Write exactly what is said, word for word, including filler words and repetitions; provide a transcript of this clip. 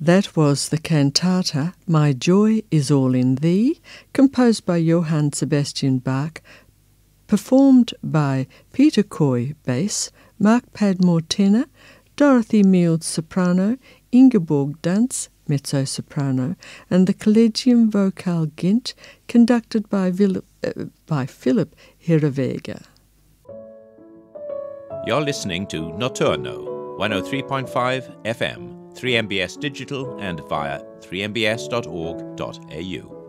That was the cantata My Joy Is All in Thee, composed by Johann Sebastian Bach, performed by Peter Coy, bass, Mark Padmore, tenor, Dorothy Mield, soprano, Ingeborg Danz, mezzo-soprano, and the Collegium Vocal Ghent, conducted by, Vil- uh, by Philip Hiraweger. You're listening to Notturno, one oh three point five F M, three M B S digital and via three m b s dot org dot a u.